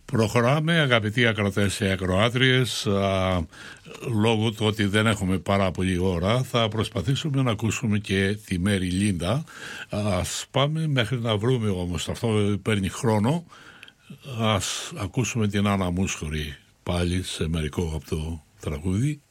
Προχωράμε, αγαπητοί ακροατές και ακροάτριες. Λόγω του ότι δεν έχουμε πάρα πολλή ώρα, θα προσπαθήσουμε να ακούσουμε και τη Μέρι Λίντα. Ας πάμε μέχρι να βρούμε όμως, αυτό παίρνει χρόνο. Ας ακούσουμε την Άννα Μούσχουρη πάλι σε μερικό από το τραγούδι.